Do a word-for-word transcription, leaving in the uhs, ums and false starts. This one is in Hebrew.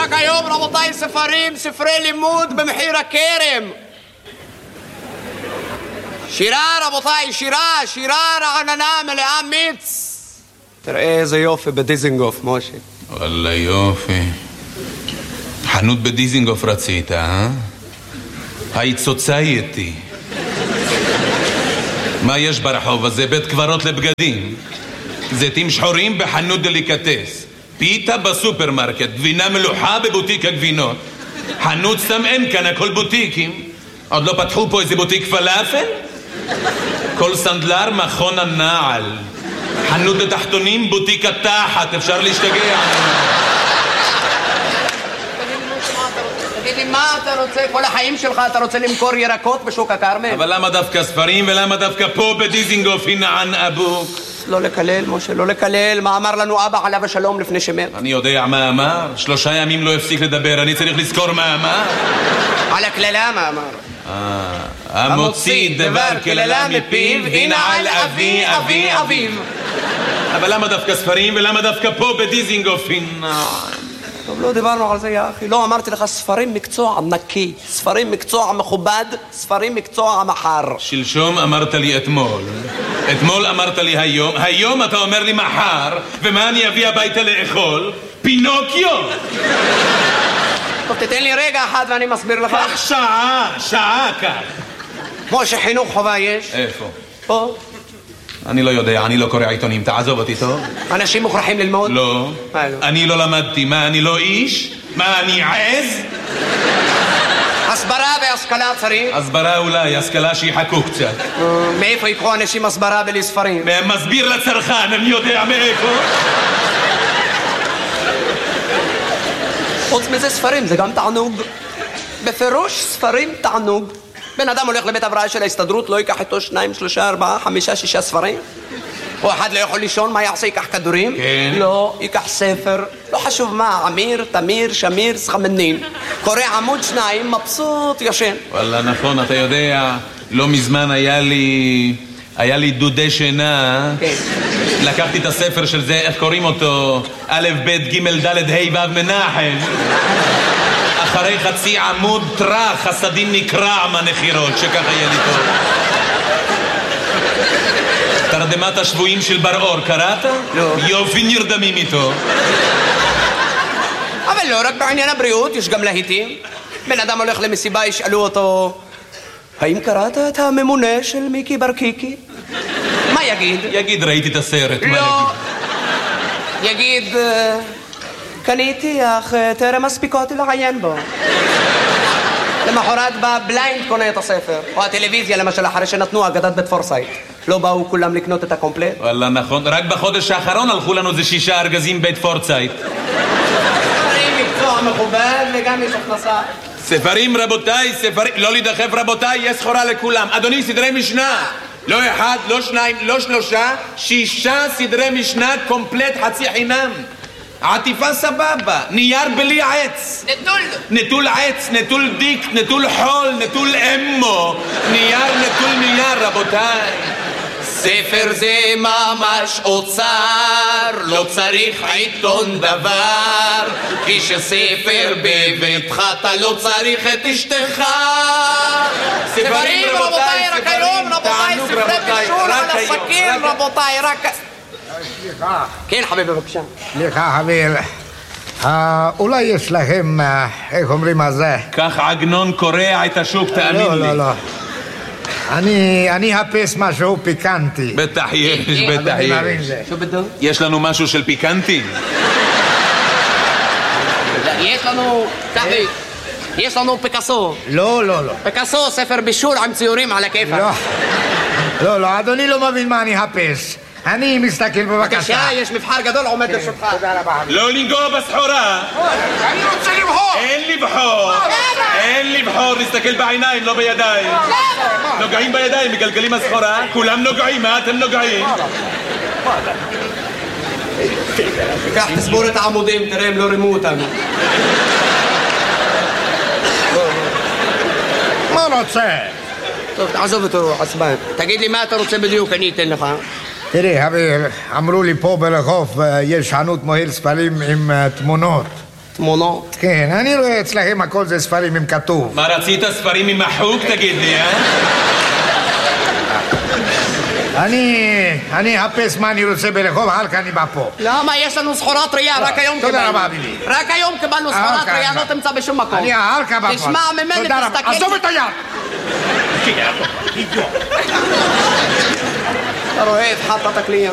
רק היום, רבותיי, ספרים, ספרי לימוד במחיר הכרם. שירה, רבותיי, שירה, שירה רעננה מלאה מיץ. תראה איזה יופי בדיזינגוף, משה. וואלה יופי. חנות בדיזינגוף רצית, אה? היית סוצייטי. מה יש ברחוב הזה? בית קברות לבגדים. זיתים שחורים בחנות דליקטס. פיתה בסופרמרקט. גבינה מלוחה בבוטיק הגבינות. חנות סתם אין כאן, הכל בוטיקים. עוד לא פתחו פה איזה בוטיק פלאפל? כל סנדלר מכון הנעל. חנות לתחתונים, בוטיק התחת. אפשר להשתגע. תגיד לי, מה אתה רוצה? כל החיים שלך אתה רוצה למכור ירקות בשוק הכרמל? אבל למה דווקא ספרים ולמה דווקא פה בדיזינגוף הינען אבוק? לא לקלל, משה, לא לקלל. מה אמר לנו אבא עליו השלום לפני שמת? אני יודע מה אמר. שלושה ימים לא הפסיק לדבר. אני צריך לזכור מה אמר. על הכללה מה אמר? המוציא דבר כללה מפיו ינעל אבי אבי אביו. אבל למה דווקא ספרים ולמה דווקא פה בדיזינגוף הינען? טוב, לא דיברנו על זה, יא אחי. לא אמרתי לך, ספרים מקצוע נקי, ספרים מקצוע מכובד, ספרים מקצוע מחר. שלשום אמרת לי אתמול, אתמול אמרת לי היום, היום אתה אומר לי מחר, ומה אני אביא הביתה לאכול? פינוקיו! טוב, תתן לי רגע אחד ואני מסביר לך. כך שעה, שעה כך. כמו שחינוך חובה יש. איפה? פה. אני לא יודע, אני לא קורא עיתונים, תעזוב אותי טוב. אנשים מוכרחים ללמוד? לא. אני לא למדתי, מה, אני לא איש? מה, אני עז? הסברה והשכלה צריך? הסברה אולי, השכלה שיחכו קצת. מאיפה יקחו אנשים הסברה בלי ספרים? מסביר לצרכן, אני יודע מאיפה. חוץ מזה ספרים, זה גם תענוג. בפירוש ספרים תענוג. בן אדם הולך לבית הבראה של ההסתדרות, לא ייקח איתו שניים, שלושה, ארבעה, חמישה, שישה ספרים? או אחד לא יכול לישון, מה יעשה? ייקח כדורים? כן. לא, ייקח ספר, לא חשוב מה, עמיר, תמיר, שמיר, סחמנין. קורא עמוד שניים, מבסוט, ישן. וואלה, נכון, אתה יודע, לא מזמן היה לי... היה לי דודי שינה. כן. לקחתי את הספר של זה, איך קוראים אותו? א', ב', ג', ד', ה', ו', מנחם. אחרי חצי עמוד טרח, חסדים נקרע מהנחירות, שככה יהיה לי טוב. תרדמת השבויים של בר-אור, קראת? לא. יופי נרדמים איתו. אבל לא רק בעניין הבריאות, יש גם להיטים. בן אדם הולך למסיבה, ישאלו אותו, האם קראת את הממונה של מיקי ברקיקי? מה יגיד? יגיד, ראיתי את הסרט. לא. יגיד, קניתי, אך טרם מספיקותי לעיין בו. למחרת בא בליינד קונה את הספר. או הטלוויזיה למשל, אחרי שנתנו אגדת בית פורסייט. לא באו כולם לקנות את הקומפלט? וואלה, נכון. רק בחודש האחרון הלכו לנו זה שישה ארגזים בית פורסייט. ספרים מקצוע מכובד וגם יש הכנסה. ספרים רבותיי, ספרים... לא להידחף רבותיי, יש סחורה לכולם. אדוני, סדרי משנה. לא אחד, לא שניים, לא שלושה, שישה סדרי משנה קומפלט חצי חינם. עטיפה סבבה, נייר בלי עץ. נטול. נטול עץ, נטול דיק, נטול חול, נטול אמו. נייר, נטול נייר, רבותיי. ספר זה ממש אוצר, לא צריך עיתון דבר, כי שספר בביתך אתה לא צריך את אשתך. ספרים רבותיי, רק היום רבותיי, ספרי בישול על הסכין רבותיי, רק... סליחה. כן חביבי בבקשה. סליחה חביב, אולי יש לכם, איך אומרים על זה? כך עגנון קורע את השוק, תאמין לי. לא, לא, לא. אני, אני אחפש משהו פיקנטי. בטח יש, בטח יש. יש לנו משהו של פיקנטי? יש לנו, תחי, יש לנו פיקאסו. לא, לא, לא. פיקאסו, ספר בישול עם ציורים על הכיפה. לא, לא, לא, אדוני לא מבין מה אני אחפש. אני מסתכל בבקשה. בבקשה, יש מבחר גדול עומד לרשותך. תודה רבה. לא לנגוע בסחורה. אני רוצה לבחור. אין לבחור. אין לבחור, נסתכל בעיניים, לא בידיים. נוגעים בידיים, מגלגלים הסחורה. כולם נוגעים, מה אתם נוגעים? קח, תסבור את העמודים, תראה, הם לא רימו אותנו. מה רוצה? טוב, תעזוב אותו, עצבן. תגיד לי מה אתה רוצה בדיוק, אני אתן לך. תראי, חביב, אמרו לי פה ברחוב יש חנות מוהל ספרים עם תמונות. תמונות. כן, אני רואה אצלכם הכל זה ספרים עם כתוב. מה רצית ספרים עם מחוק תגיד לי, אה? אני... אני אחפש מה אני רוצה ברחוב הלכה, אני בא פה. למה? יש לנו סחורה טריה, רק היום קיבלנו. תודה רבה, ביבי. רק היום קיבלנו סחורה טריה, לא תמצא בשום מקום. אני ההלכה בא פה. תשמע ממני, תסתכל. עזוב את היד! אתה רואה, הפחדת את הקליינט.